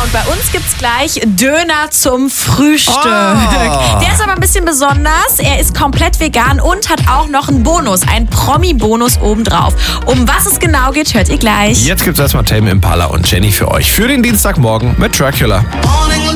und bei uns gibt's gleich Döner zum Frühstück. Oh. Der ist aber ein bisschen besonders. Er ist komplett vegan und hat auch noch einen Bonus, einen Promi-Bonus obendrauf. Um was es genau geht, hört ihr gleich. Jetzt gibt's erstmal Tame Impala und Jenny für euch. Für den Dienstagmorgen mit Dracula. Morning